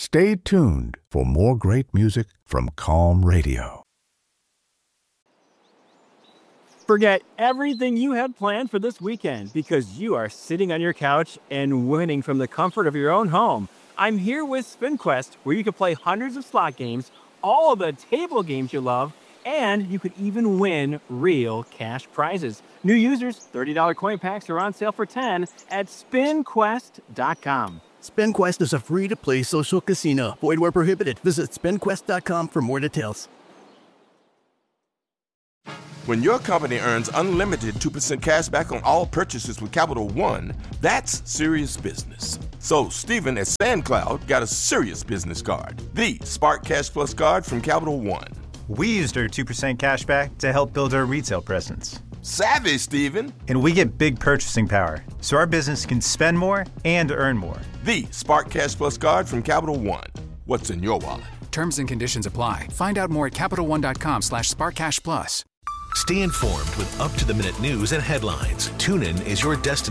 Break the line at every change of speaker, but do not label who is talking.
Stay tuned for more great music from Calm Radio.
Forget everything you had planned for this weekend because you are sitting on your couch and winning from the comfort of your own home. I'm here with SpinQuest, where you can play hundreds of slot games, all of the table games you love, and you could even win real cash prizes. New users, $30 coin packs are on sale for $10 at SpinQuest.com.
SpinQuest is a free-to-play social casino. Void where prohibited. Visit SpinQuest.com for more details.
When your company earns unlimited 2% cash back on all purchases with Capital One, that's serious business. So Stephen at SandCloud got a serious business card, the Spark Cash Plus card from Capital One.
We used our 2% cash back to help build our retail presence.
Savvy, Stephen.
And we get big purchasing power, so our business can spend more and earn more.
The Spark Cash Plus card from Capital One. What's in your wallet?
Terms and conditions apply. Find out more at CapitalOne.com/SparkCashPlus.
Stay informed with up-to-the-minute news and headlines. TuneIn is your destination.